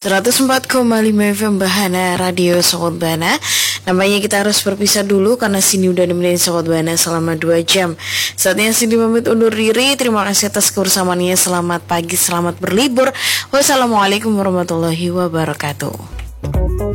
104,5 FM Bahana Radio Sobat Bana. Nampaknya kita harus berpisah dulu karena Cindy udah nemenin Sobat Bana selama 2 jam. Saatnya Cindy pamit undur diri. Terima kasih atas kebersamaannya. Selamat pagi, selamat berlibur. Wassalamualaikum warahmatullahi wabarakatuh.